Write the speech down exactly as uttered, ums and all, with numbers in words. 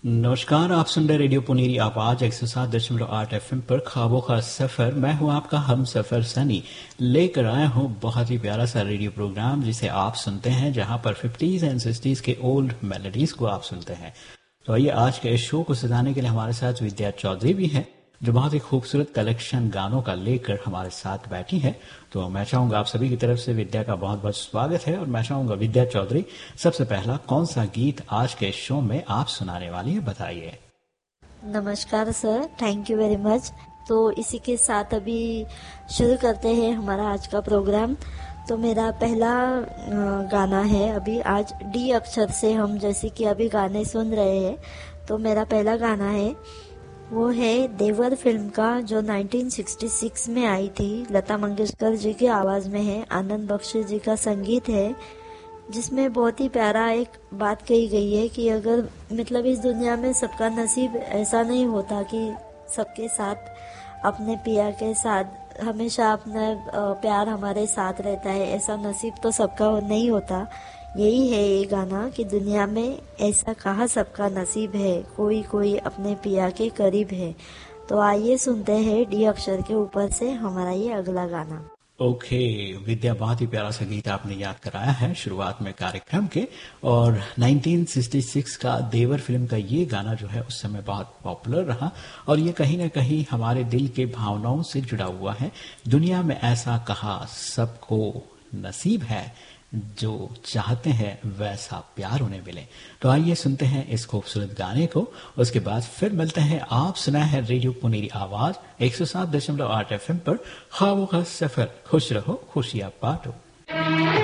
नमस्कार, आप सुन रहे रेडियो पुनेरी आवाज एक सौ सात दशमलव आठ एफ एम पर ख्वाबों का सफर। मैं हूं आपका हम सफर सनी, लेकर आया हूं बहुत ही प्यारा सा रेडियो प्रोग्राम जिसे आप सुनते हैं, जहां पर फिफ्टीज एंड सिक्सटीज के ओल्ड मेलोडीज को आप सुनते हैं। तो आइए, आज के इस शो को सजाने के लिए हमारे साथ विद्या चौधरी भी हैं, जो बहुत ही खूबसूरत कलेक्शन गानों का लेकर हमारे साथ बैठी है। तो मैं चाहूंगा आप सभी की तरफ से विद्या का बहुत बहुत स्वागत है। और मैं चाहूंगा विद्या चौधरी, सबसे पहला कौन सा गीत आज के शो में आप सुनाने वाली है, बताइए। नमस्कार sir, thank you very much. तो इसी के साथ अभी शुरू करते हैं हमारा आज का प्रोग्राम। तो मेरा पहला गाना है, अभी आज डी अक्षर से हम जैसे कि अभी गाने सुन रहे हैं, तो मेरा पहला गाना है वो है देवर फिल्म का, जो नाइनटीन सिक्सटी सिक्स में आई थी। लता मंगेशकर जी की आवाज में है, आनंद बख्शी जी का संगीत है, जिसमें बहुत ही प्यारा एक बात कही गई है कि अगर मतलब इस दुनिया में सबका नसीब ऐसा नहीं होता कि सबके साथ अपने पिया के साथ हमेशा अपना प्यार हमारे साथ रहता है, ऐसा नसीब तो सबका नहीं होता। यही है ये गाना कि दुनिया में ऐसा कहाँ सबका नसीब है, कोई कोई अपने पिया के करीब है। तो आइए सुनते हैं डी अक्षर के ऊपर से हमारा ये अगला गाना। ओके okay, विद्या, बहुत ही प्यारा सा गीत आपने याद कराया है शुरुआत में कार्यक्रम के। और नाइनटीन सिक्सटी सिक्स का देवर फिल्म का ये गाना जो है उस समय बहुत पॉपुलर रहा, और ये कहीं ना कहीं हमारे दिल के भावनाओं से जुड़ा हुआ है। दुनिया में ऐसा कहा सबको नसीब है, जो चाहते हैं वैसा प्यार उन्हें मिले। तो आइए सुनते हैं इस खूबसूरत गाने को, उसके बाद फिर मिलते हैं। आप सुना है रेडियो पुनेरी आवाज एक सौ सात दशमलव आठ एफ एम पर ख्वाबों का सफर। खुश रहो, खुशियां बांटो।